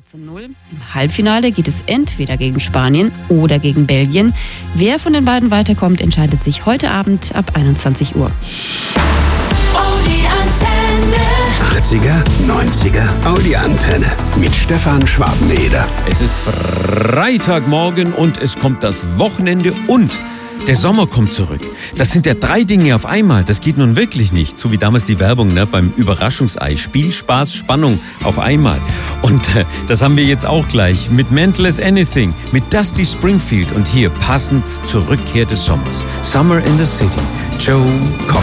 14:0. Im Halbfinale geht es entweder gegen Spanien oder gegen Belgien. Wer von den beiden weiterkommt, entscheidet sich heute Abend ab 21 Uhr. Die Antenne. 80er, 90er, Audi-Antenne mit Stefan Schwabeneder. Es ist Freitagmorgen und es kommt das Wochenende und der Sommer kommt zurück. Das sind ja 3 Dinge auf einmal. Das geht nun wirklich nicht. So wie damals die Werbung beim Überraschungsei. Spiel, Spaß, Spannung auf einmal. Und das haben wir jetzt auch gleich mit Mental as Anything, mit Dusty Springfield und hier passend zur Rückkehr des Sommers. Summer in the City. Joe Cocker.